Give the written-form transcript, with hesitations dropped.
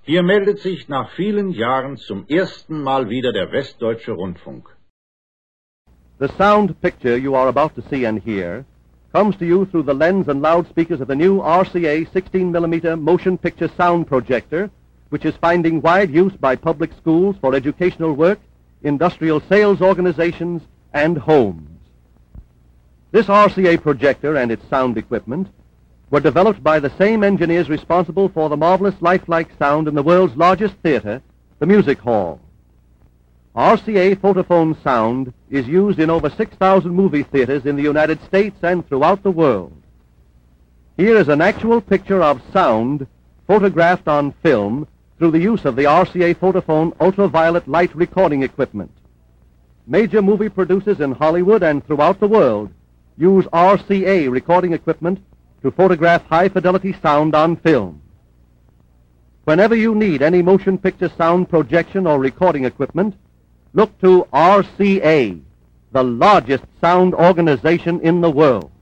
Hier meldet sich nach vielen Jahren zum ersten Mal wieder der Westdeutsche Rundfunk. The sound picture you are about to see and hear comes to you through the lens and loudspeakers of the new RCA 16mm motion picture sound projector, which is finding wide use by public schools for educational work, industrial sales organizations, and homes. This RCA projector and its sound equipment were developed by the same engineers responsible for the marvelous lifelike sound in the world's largest theater, the Music Hall. RCA Photophone sound is used in over 6,000 movie theaters in the United States and throughout the world. Here is an actual picture of sound photographed on film through the use of the RCA Photophone ultraviolet light recording equipment. Major movie producers in Hollywood and throughout the world use RCA recording equipment to photograph high-fidelity sound on film. Whenever you need any motion picture sound projection or recording equipment, look to RCA, the largest sound organization in the world.